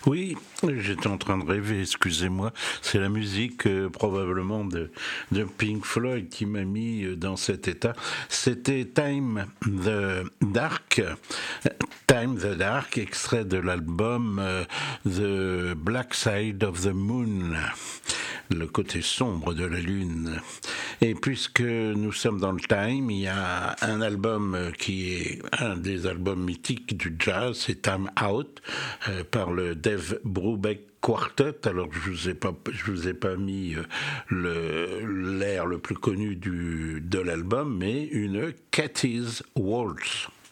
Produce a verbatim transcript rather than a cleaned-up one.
Oui, j'étais en train de rêver, excusez-moi. C'est la musique euh, probablement de, de Pink Floyd qui m'a mis euh, dans cet état. C'était Time the Dark, Time the Dark, extrait de l'album euh, The Black Side of the Moon, le côté sombre de la lune. Et puisque nous sommes dans le time, il y a un album qui est un des albums mythiques du jazz, c'est Time Out, euh, par le Dave Brubeck Quartet. Alors je vous ai pas, je vous ai pas mis le l'air le plus connu du de l'album, mais une Cathy's Waltz.